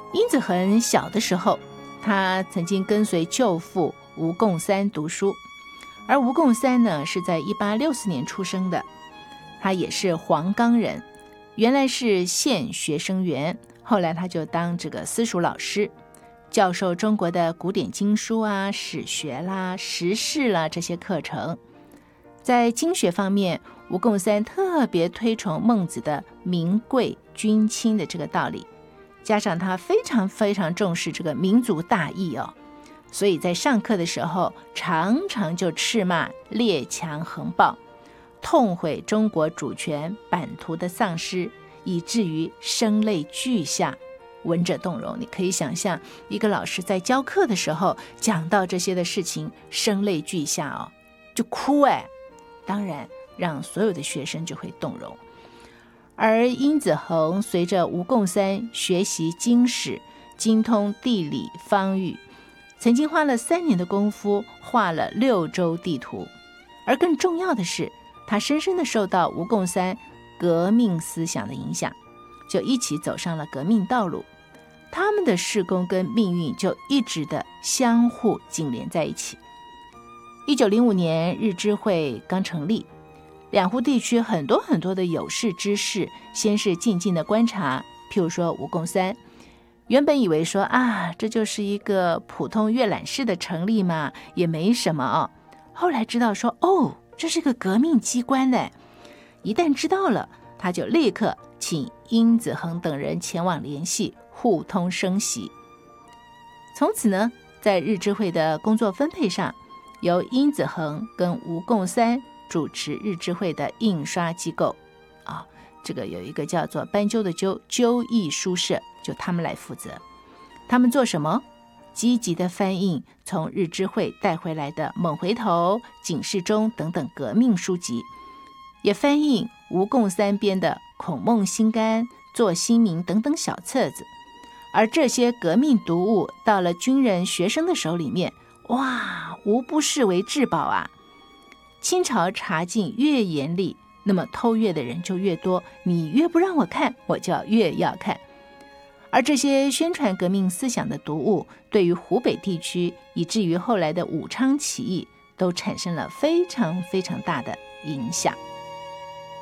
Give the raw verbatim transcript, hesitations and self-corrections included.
殷子恒小的时候，他曾经跟随舅父吴贡三读书，而吴贡三呢是在一八六四年出生的，他也是黄冈人，原来是县学生员，后来他就当这个私塾老师，教授中国的古典经书啊、史学啦、时事啦这些课程。在经学方面，吴贡三特别推崇孟子的民贵君轻的这个道理，加上他非常非常重视这个民族大义哦，所以在上课的时候常常就斥骂列强横暴，痛悔中国主权版图的丧失，以至于声泪俱下，闻者动容。你可以想象一个老师在教课的时候讲到这些的事情，声泪俱下哦，就哭哎，当然让所有的学生就会动容。而殷子恒随着吴贡三学习经史，精通地理方域，曾经花了三年的功夫画了六州地图。而更重要的是，他深深地受到吴贡三革命思想的影响，就一起走上了革命道路。他们的事工跟命运就一直的相互紧连在一起。一九零五年日知会刚成立，两湖地区很多很多的有识之士先是静静的观察，譬如说吴贡三，原本以为说啊，这就是一个普通阅览室的成立嘛，也没什么哦。后来知道说，哦，这是个革命机关呢。一旦知道了，他就立刻请殷子恒等人前往联系，互通声息。从此呢，在日知会的工作分配上，由殷子恒跟吴贡三主持日知会的印刷机构啊，这个有一个叫做斑鸠的鸠鸠印书社，就他们来负责。他们做什么？积极的翻印从日知会带回来的《猛回头》《警世钟》等等革命书籍，也翻印吴贡三编的《孔孟心肝》《做新民》等等小册子。而这些革命读物到了军人学生的手里面，哇，无不视为至宝啊！清朝查禁越严厉，那么偷阅的人就越多，你越不让我看，我就要越要看。而这些宣传革命思想的读物，对于湖北地区以至于后来的武昌起义，都产生了非常非常大的影响。